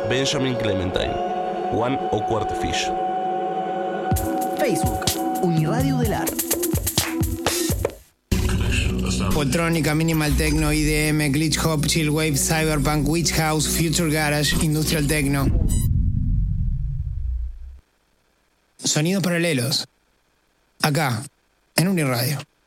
Benjamin Clementine, One Awkward Fish. Facebook, Uniradio del Ar. Poltrónica, Minimal Techno, IDM, Glitch Hop, Chill Wave, Cyberpunk, Witch House, Future Garage, Industrial Techno. Sonidos paralelos. Acá, en Uniradio.